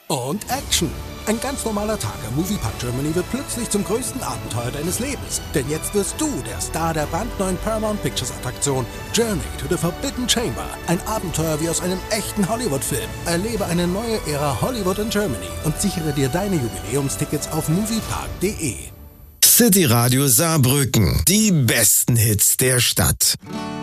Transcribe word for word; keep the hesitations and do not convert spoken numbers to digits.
und Action. Ein ganz normaler Tag am Moviepark Germany wird plötzlich zum größten Abenteuer deines Lebens. Denn jetzt wirst du der Star der brandneuen Paramount Pictures Attraktion Journey to the Forbidden Chamber. Ein Abenteuer wie aus einem echten Hollywood-Film. Erlebe eine neue Ära Hollywood in Germany und sichere dir deine Jubiläumstickets auf moviepark punkt de. City Radio Saarbrücken. Die besten Hits der Stadt.